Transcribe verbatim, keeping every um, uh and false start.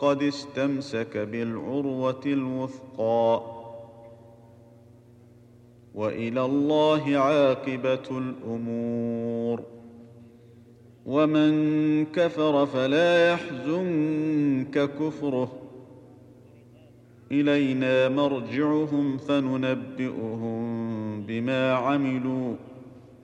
قد استمسك بالعروة الوثقى، وإلى الله عاقبة الأمور. ومن كفر فلا يحزنك كفره، إلينا مرجعهم فننبئهم بما عملوا